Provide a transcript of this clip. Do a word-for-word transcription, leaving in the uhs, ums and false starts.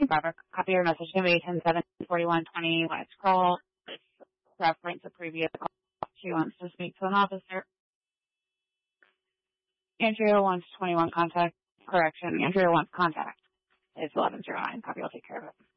Barbara, copy your message to me, ten seven forty-one twenty, when I scroll, reference a previous call. She wants to speak to an officer. Andrea wants twenty-one contact. Correction, Andrea wants contact. It's eleven oh nine. Copy, I'll take care of it.